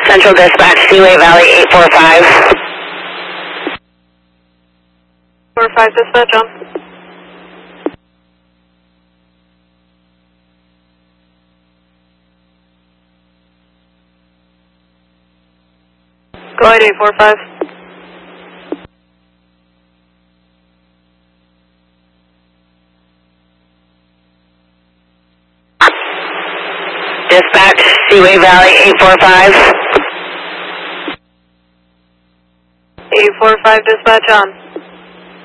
Central Dispatch, Seaway Valley 845. 45 Dispatch on. Go ahead, 845. Dispatch, Seaway Valley 845. 845 Dispatch on.